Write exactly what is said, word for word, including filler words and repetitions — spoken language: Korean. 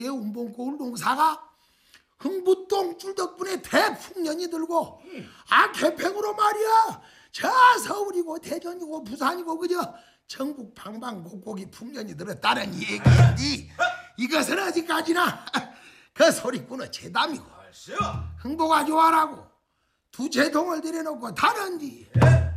운봉고을 농사가 흥부똥줄 덕분에 대풍년이 들고 아 개팽으로 말이야 저 서울이고 대전이고 부산이고 그저 전국 방방곡곡이 풍년이 들었다는 얘기인데 이것은 아직까지나 그 소리꾼은 제담이고 흥보가 좋아라고 두 제동을 들여놓고 다른디